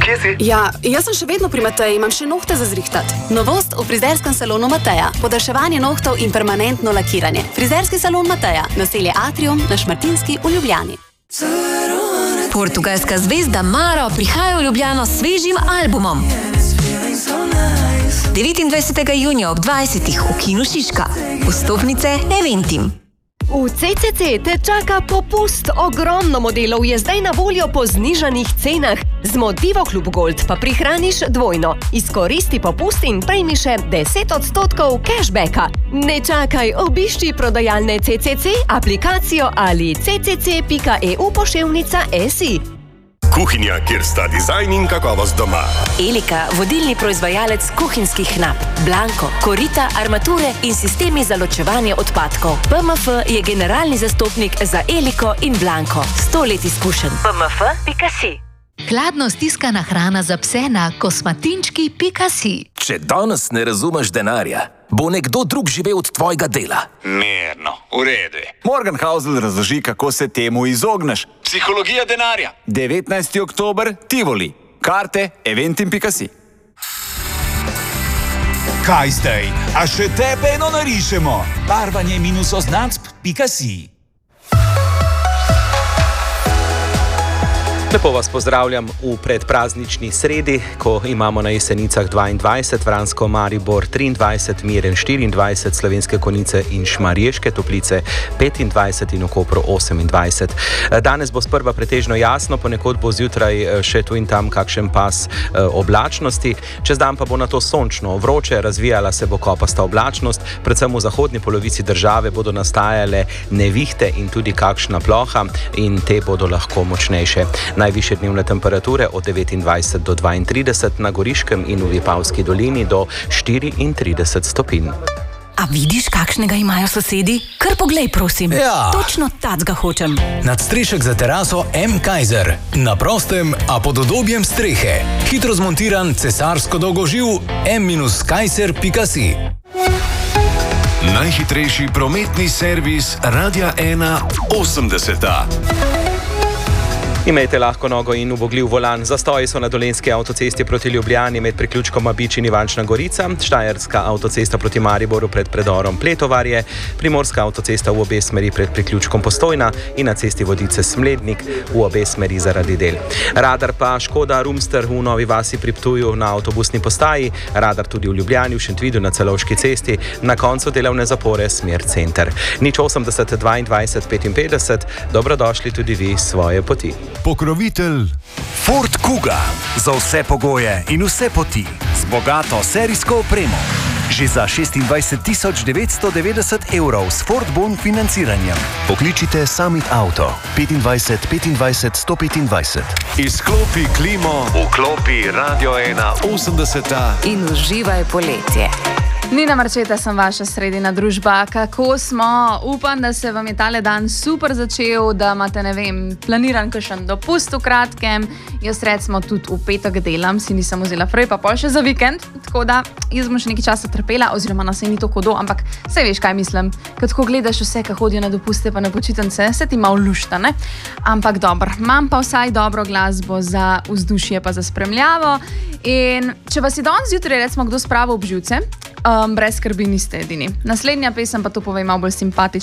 kje si? Ja, jaz sem še vedno pri Mateji, imam še nohte za zrihtat. Novost v frizerskem salonu Mateja. Podaljševanje nohtov in permanentno lakiranje. Frizerski salon Mateja, naselje Atrium na Šmartinski v Ljubljani. Portugalska zvezda Maro prihaja v Ljubljano s svežim albumom. 29. junija ob 20. v Kinu Šiška. Vstopnice Eventim. V CCC te čaka popust. Ogromno modelov je zdaj na voljo po znižanih cenah. Z Modivo Klub Gold pa prihraniš dvojno. Izkoristi popust in prejmi še 10% cashbacka. Ne čakaj, obišči prodajalne CCC, aplikacijo ali ccc.eu/SI. Kuhinja, kjer sta dizajn in kakovost doma. Elika, vodilni proizvajalec kuhinjskih nap, Blanko, korita, armature in sistemi za ločevanje odpadkov. PMF je generalni zastopnik za Eliko in Blanko. 100 let izkušenj. PMF.si. Hladno stiskana hrana za pse na kosmatinčki.si. Če danes ne razumeš denarja, bo nekdo drug živel od tvojega dela. Mirno, v redu. Morgenhausl razloži, kako se temu izogneš. Psihologija denarja. 19. oktober, Tivoli. Karte eventim.si. Kaj zdaj? A še tebe eno narišemo? Barvanje-oznacb.si. Lepo vas pozdravljam v predpraznični sredi, ko imamo na Jesenicah 22, Vransko Maribor 23, Miren 24, Slovenske Konjice in Šmarješke Toplice 25 in v Kopru 28. Danes bo sprva pretežno jasno, ponekod bo zjutraj še tu in tam kakšen pas oblačnosti, čez dan pa bo na to sončno, vroče, razvijala se bo kopasta oblačnost, predvsem v zahodni polovici države bodo nastajale nevihte in tudi kakšna ploha in te bodo lahko močnejše. Najvišje dnevne temperature od 29 do 32, na Goriškem in v Vipavski dolini do 34 stopinj. A vidiš, kakšnega imajo sosedi? Kar poglej, prosim. Ja. Točno tacga hočem. Nadstrešek za teraso M. Kaiser. Na prostem, a pod udobjem strehe. Hitro zmontiran cesarsko dolgoživ m-kaiser.si. Najhitrejši prometni servis Radia 1 80. Imejte lahko nogo in ubogljiv volan. Zastoji so na Dolenjski avtocesti proti Ljubljani med priključkom Abič in Ivančna Gorica, Štajerska avtocesta proti Mariboru pred predorom Pletovarje, Primorska avtocesta v obe smeri pred priključkom Postojna in na cesti Vodice Smlednik v obe smeri zaradi del. Radar pa Škoda Rumster v Novi Vasi pri Ptuju na avtobusni postaji, radar tudi v Ljubljani, v Šentvidu na Celovški cesti, na koncu delovne zapore smer center. 080 22 55, dobrodošli tudi vi svoje poti. Pokrovitelj Ford Kuga. Za vse pogoje in vse poti. Z bogato serijsko opremo. Že za 26.990 € s Ford Bon financiranjem. Pokličite Summit Auto 25 25 125. Izklopi klimo, vklopi Radio 1 80. In uživaj poletje. Nina Marčeta sem vaša sredina družba. Kako smo? Upam, da se vam je tale dan super začel, da imate, ne vem, planiran kakšen dopust v kratkem. Jaz recimo tudi v petek delam, si nisem vzela prej, pa pol še za vikend. Tako da jaz bom še nekaj časa trpela, oziroma na se ni to hudo, ampak saj veš, kaj mislim. Kad ko gledaš vse, ki hodijo na dopuste pa na počitnice, se ti malo lušta, ne? Ampak dobro, imam pa vsaj dobro glasbo za vzdušje pa za spremljavo. In če vas je danes zjutraj recimo kdo spravil ob živce, brez skrbi niste edini. Naslednja pesem pa to pove malo bolj simpatično.